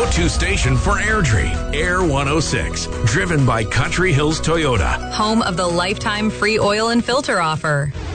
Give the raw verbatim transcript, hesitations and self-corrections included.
go-to station for Airdrie, Air one oh six, driven by Country Hills Toyota. Home of the lifetime free oil and filter offer.